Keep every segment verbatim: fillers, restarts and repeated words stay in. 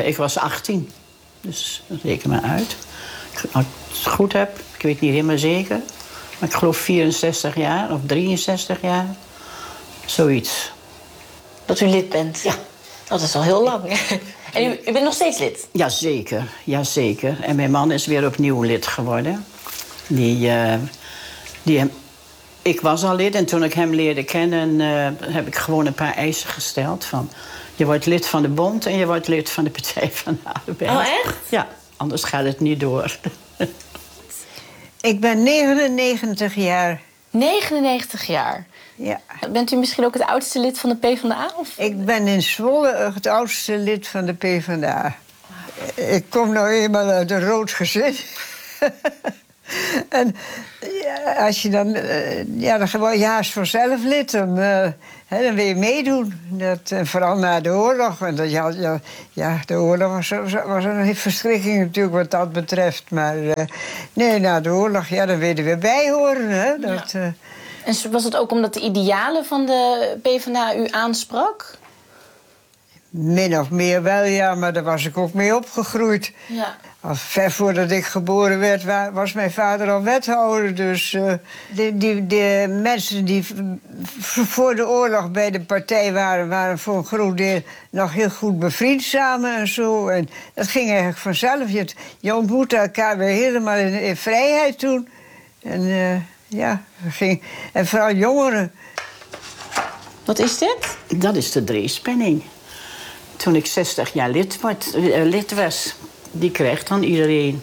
uh, ik was achttien. Dus reken maar uit. Als ik het goed heb, ik weet niet helemaal zeker. Maar ik geloof vierenzestig jaar of drieënzestig jaar. Zoiets. Dat u lid bent? Ja. Dat is al heel lang. En u, u bent nog steeds lid? Jazeker, jazeker. En mijn man is weer opnieuw lid geworden. Die, uh, die, ik was al lid en toen ik hem leerde kennen... Uh, heb ik gewoon een paar eisen gesteld. Van, je wordt lid van de bond en je wordt lid van de Partij van de Arbeid. Oh, echt? Ja, anders gaat het niet door. Ik ben negenennegentig jaar. negenennegentig jaar? Ja. Bent u misschien ook het oudste lid van de PvdA? Of? Ik ben in Zwolle het oudste lid van de PvdA. Ik kom nou eenmaal uit een rood gezin. En ja, als je dan... Uh, ja, dan gewoon je haast vanzelf lid. Dan, uh, hè, dan wil je meedoen. Dat, uh, vooral na de oorlog. Want dat, ja, ja, ja, de oorlog was, was een verschrikking natuurlijk wat dat betreft. Maar uh, nee, na de oorlog, ja, dan wil je weer bij horen. Hè, dat, ja. uh, En was het ook omdat de idealen van de PvdA u aansprak? Min of meer wel, ja, maar daar was ik ook mee opgegroeid. Ja. Al ver voordat ik geboren werd, was mijn vader al wethouder. Dus uh, de, die, de mensen die voor de oorlog bij de partij waren... waren voor een groot deel nog heel goed bevriend samen en zo. En dat ging eigenlijk vanzelf. Je, je ontmoette elkaar weer helemaal in, in vrijheid toen. En uh, ja, ging, en vooral jongeren. Wat is dit? Dat is de Dreespenning. Toen ik zestig jaar lid, wordt, uh, lid was... Die krijgt dan iedereen.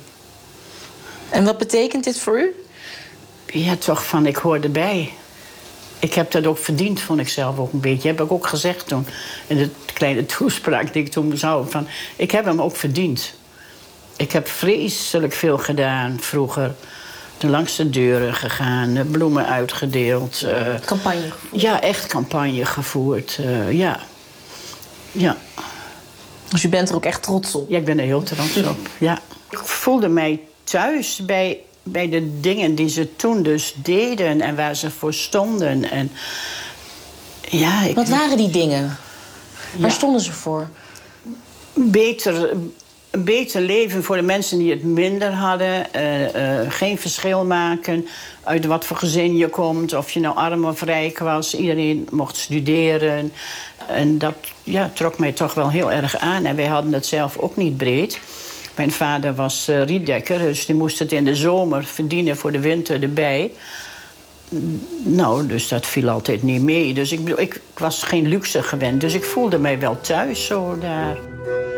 En wat betekent dit voor u? Ja, toch van, ik hoor erbij. Ik heb dat ook verdiend, vond ik zelf ook een beetje. Heb ik ook gezegd toen, in de kleine toespraak die ik toen zou. Van, ik heb hem ook verdiend. Ik heb vreselijk veel gedaan vroeger. Langs de deuren gegaan, bloemen uitgedeeld. Uh, campagne? Ja, echt campagne gevoerd, uh, ja. Ja. Dus u bent er ook echt trots op? Ja, ik ben er heel trots op, ja. Ik voelde mij thuis bij, bij de dingen die ze toen dus deden... en waar ze voor stonden. En, ja, ik... Wat waren die dingen? Ja. Waar stonden ze voor? Beter, een beter leven voor de mensen die het minder hadden. Uh, uh, geen verschil maken uit wat voor gezin je komt. Of je nou arm of rijk was. Iedereen mocht studeren. En dat ja, trok mij toch wel heel erg aan. En wij hadden het zelf ook niet breed. Mijn vader was uh, rietdekker, dus die moest het in de zomer verdienen voor de winter erbij. Nou, dus dat viel altijd niet mee. Dus ik, ik, ik was geen luxe gewend, dus ik voelde mij wel thuis zo daar.